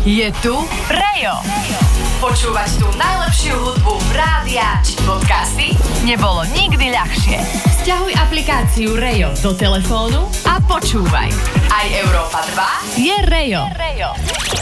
Je tu Rejo. Počúvať tú najlepšiu hudbu rádia či podcasty nebolo nikdy ľahšie. Sťahuj aplikáciu Rejo do telefónu a počúvaj. Aj Európa 2 je Rejo.